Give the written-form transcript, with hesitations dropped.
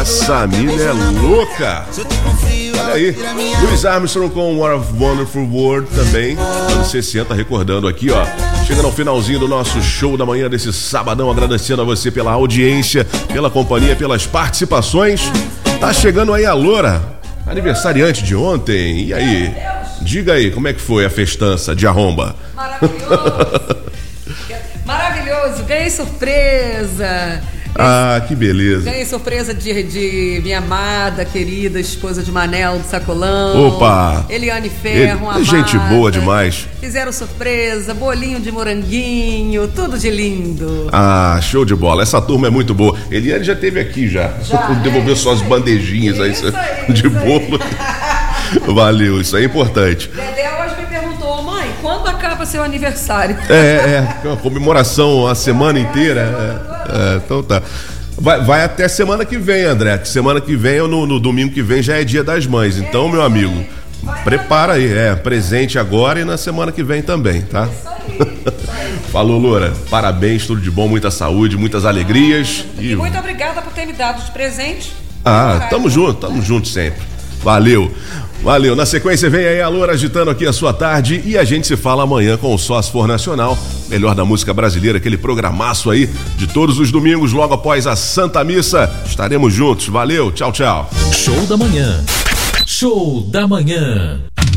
Essa mina é louca. Olha aí, Louis Armstrong com What a Wonderful World também, anos 60, recordando aqui, ó. Chegando ao finalzinho do nosso show da manhã desse sabadão, agradecendo a você pela audiência, pela companhia, pelas participações. Tá chegando aí a Loura, aniversariante de ontem. E aí, diga aí, como é que foi a festança de arromba? Maravilhoso. Maravilhoso, ganhei surpresa. Ah, que beleza. Ganhei surpresa de minha amada, querida esposa de Manel do Sacolão. Opa! Eliane Ferro, amada. Gente boa demais. Fizeram surpresa, bolinho de moranguinho, tudo de lindo. Ah, show de bola. Essa turma é muito boa. Eliane já esteve aqui já. Devolveu suas bandejinhas aí de bolo. Valeu, isso é importante. Dedé hoje me perguntou, mãe, quando acaba seu aniversário? Uma comemoração a semana inteira. Então tá. Vai até semana que vem, André. Semana que vem, no domingo que vem, já é Dia das Mães. Então, meu amigo, prepara aí. Presente agora e na semana que vem também, tá? Isso aí. Falou, Loura. Parabéns, tudo de bom, muita saúde, muitas alegrias. E muito obrigada por ter me dado de presente. Tamo junto sempre. Valeu. Na sequência vem aí a Loura agitando aqui a sua tarde e a gente se fala amanhã com o Só Se For Nacional, melhor da música brasileira, aquele programaço aí de todos os domingos, logo após a Santa Missa. Estaremos juntos. Valeu, tchau, tchau. Show da manhã.